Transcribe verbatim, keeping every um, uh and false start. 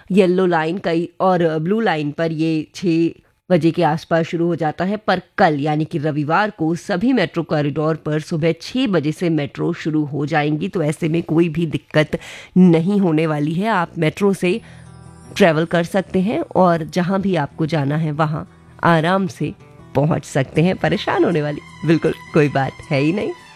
Yellow line कई और blue line पर ये छः बजे के आसपास शुरू हो जाता है। पर कल यानी कि रविवार को सभी मेट्रो कॉरिडोर पर सुबह छः बजे से मेट्रो शुरू हो जाएंगी, तो ऐसे में कोई भी दिक्कत नहीं होने वाली है। आप मेट्रो से ट्रैवल कर सकते हैं और जहां भी आपको जाना है वहां आराम से पहुंच सकते हैं। परेशान होने वाली बिल्कुल कोई बात है ही नहीं।